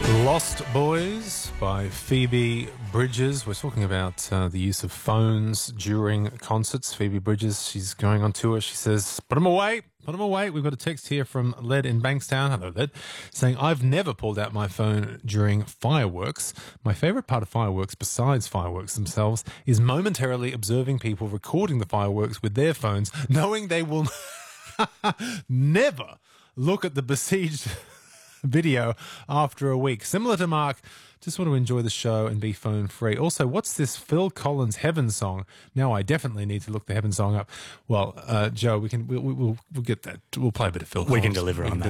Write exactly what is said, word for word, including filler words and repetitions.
Lost Boys by Phoebe Bridgers. We're talking about uh, the use of phones during concerts. Phoebe Bridgers, she's going on tour. She says, put them away, put them away. We've got a text here from Led in Bankstown. Hello, Led. Saying, I've never pulled out my phone during fireworks. My favourite part of fireworks, besides fireworks themselves, is momentarily observing people recording the fireworks with their phones, knowing they will never look at the besieged video after a week. Similar to Mark, just want to enjoy the show and be phone free. Also, what's this Phil Collins Heaven song? Now I definitely need to look the Heaven song up. Well, uh, Joe, we can we'll, we'll we'll get that. We'll play a bit of Phil Collins. We can deliver on that.